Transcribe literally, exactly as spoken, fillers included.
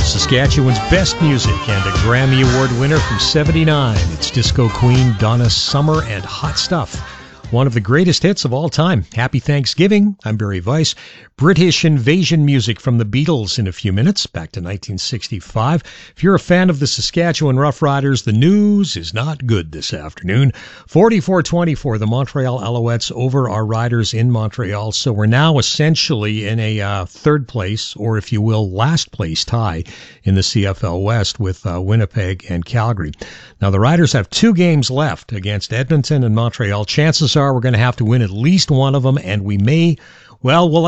Saskatchewan's best music and a Grammy Award winner from seventy-nine. It's disco queen Donna Summer and Hot Stuff. One of the greatest hits of all time. Happy Thanksgiving. I'm Barry Weiss. British invasion music from the Beatles in a few minutes, back to nineteen sixty-five. If you're a fan of the Saskatchewan Roughriders, the news is not good this afternoon. forty-four twenty-four, the Montreal Alouettes over our Riders in Montreal. So we're now essentially in a uh, third place, or if you will, last place tie in the C F L West with uh, Winnipeg and Calgary. Now the Riders have two games left against Edmonton and Montreal. Chances are we're going to have to win at least one of them, and we may, well, we'll